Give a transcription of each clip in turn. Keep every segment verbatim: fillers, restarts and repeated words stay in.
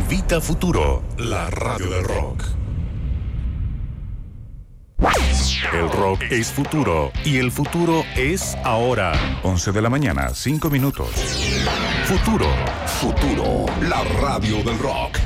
invita a Futuro, la radio del rock. El rock es futuro y el futuro es ahora. once de la mañana, cinco minutos. Futuro. Futuro, la radio del rock.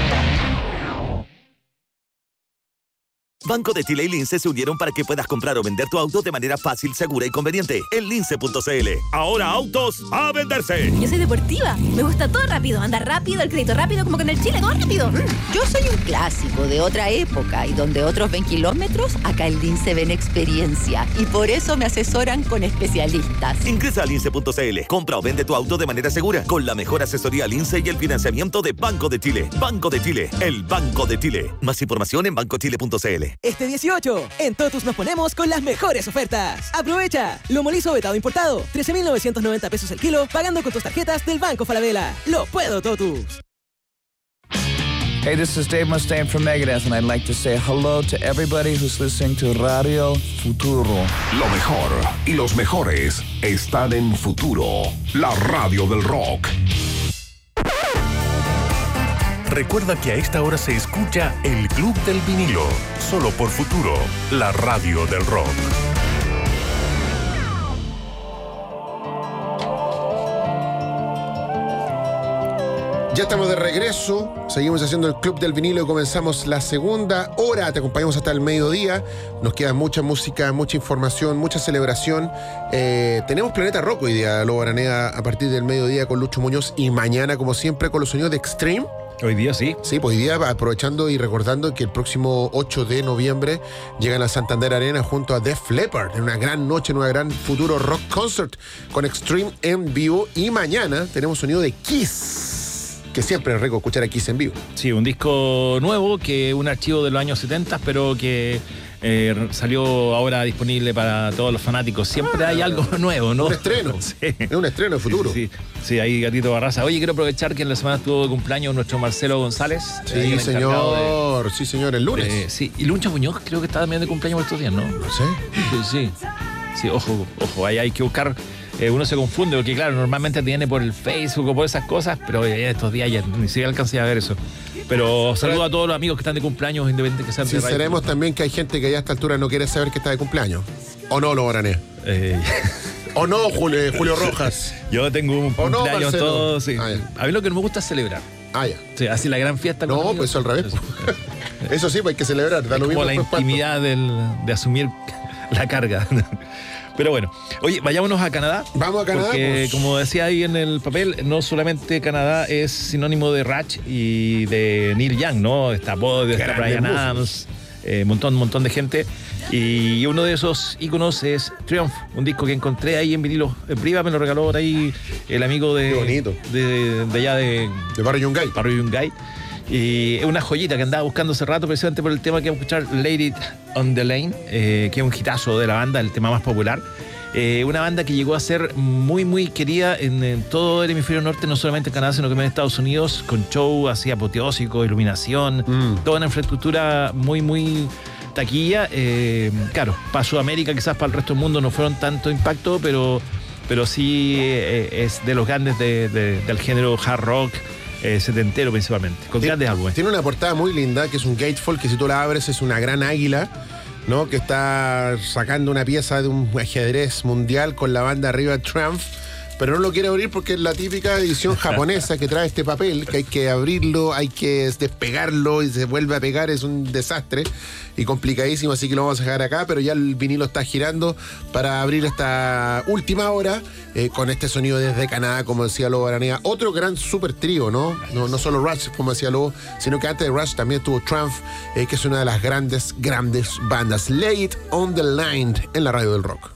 Banco de Chile y Lince se unieron para que puedas comprar o vender tu auto de manera fácil, segura y conveniente en lince punto c l. Ahora autos a venderse. Yo soy deportiva, me gusta todo rápido, andar rápido, el crédito rápido, como que en el Chile todo rápido. Yo soy un clásico de otra época y donde otros ven kilómetros, acá en Lince ven experiencia y por eso me asesoran con especialistas. Ingresa a lince punto c l, compra o vende tu auto de manera segura con la mejor asesoría Lince y el financiamiento de Banco de Chile. Banco de Chile, el Banco de Chile. Más información en banco chile punto c l. Este dieciocho, en Totus nos ponemos con las mejores ofertas. ¡Aprovecha! Lomo liso vetado importado, trece mil novecientos noventa pesos el kilo, pagando con tus tarjetas del Banco Falabella. ¡Lo puedo, Totus! Hey, this is Dave Mustaine from Megadeth, and I'd like to say hello to everybody who's listening to Radio Futuro. Lo mejor y los mejores están en Futuro, la radio del rock. Recuerda que a esta hora se escucha el Club del Vinilo, solo por Futuro, la radio del rock. Ya estamos de regreso, seguimos haciendo el Club del Vinilo y comenzamos la segunda hora. Te acompañamos hasta el mediodía. Nos queda mucha música, mucha información, mucha celebración. Eh, tenemos Planeta Rock hoy día, Lobo Araneda, a partir del mediodía con Lucho Muñoz y mañana, como siempre, con los sonidos de Extreme. Hoy día sí. Sí, pues hoy día aprovechando y recordando que el próximo ocho de noviembre llegan a Santander Arena junto a Def Leppard en una gran noche, en una gran Futuro Rock Concert con Extreme en vivo. Y mañana tenemos sonido de Kiss, que siempre es rico escuchar a Kiss en vivo. Sí, un disco nuevo, que un archivo de los años setenta, pero que eh, salió ahora disponible para todos los fanáticos. Siempre ah, hay algo nuevo, ¿no? Un estreno. Sí. Es un estreno de Futuro. Sí, sí, sí, ahí Gatito Barraza. Oye, quiero aprovechar que en la semana estuvo de cumpleaños nuestro Marcelo González. Sí, eh, señor. De, sí, señor, el lunes. Eh, sí, y Lucho Muñoz creo que está también de cumpleaños por estos días, ¿no? No sé. Sí, sí. Sí, ojo, ojo, ahí hay que buscar. Eh, uno se confunde porque, claro, normalmente tiene por el Facebook o por esas cosas, pero eh, estos días ya ni siquiera alcancé a ver eso. Pero saludo a todos los amigos que están de cumpleaños, independientemente que sean de Sinceremos también que hay gente que ya a esta altura no quiere saber que está de cumpleaños. ¿O no, Lobo Araneda? Eh... ¿O no, Julio, Julio Rojas? Yo tengo un cumpleaños no, todo, sí. Ah, a mí lo que no me gusta es celebrar. Ah, ya. Sí, así la gran fiesta. No, pues eso al revés. Eso, eso sí, pues hay que celebrar. Da es lo como mismo la intimidad del, de asumir la carga. Pero bueno, oye, vayámonos a Canadá. Vamos a Canadá. Porque, pues. como decía ahí en el papel, no solamente Canadá es sinónimo de Rush y de Neil Young, ¿no? Está Bod, está Bryan Adams, un eh, montón, montón de gente. Y uno de esos íconos es Triumph, un disco que encontré ahí en vinilo. En Priva me lo regaló por ahí el amigo de. Qué bonito. De, de allá de. De Barrio Yungay. Barrio Yungay. Y es una joyita que andaba buscando hace rato, precisamente por el tema que vamos a escuchar, Lady on the Lane, eh, que es un hitazo de la banda, el tema más popular. Eh, una banda que llegó a ser muy, muy querida en, en todo el hemisferio norte, no solamente en Canadá, sino también en Estados Unidos, con show así apoteósico, iluminación, mm. toda una infraestructura muy, muy taquilla. Eh, claro, para Sudamérica, quizás para el resto del mundo no fueron tanto impacto, pero, pero sí eh, es de los grandes de, de, del género hard rock. Eh, setentero principalmente, con tiene, grandes álbumes. Tiene una portada muy linda, que es un gatefold, que si tú la abres es una gran águila, ¿no? Que está sacando una pieza de un ajedrez mundial con la banda arriba Triumph, pero no lo quiere abrir porque es la típica edición japonesa que trae este papel, que hay que abrirlo, hay que despegarlo y se vuelve a pegar, es un desastre y complicadísimo, así que lo vamos a dejar acá, pero ya el vinilo está girando para abrir esta última hora eh, con este sonido desde Canadá, como decía Lobo Araneda. Otro gran super trío, ¿no? No, no solo Rush, como decía Lobo, sino que antes de Rush también tuvo Triumph, eh, que es una de las grandes, grandes bandas. Lay It on the Line en la radio del rock.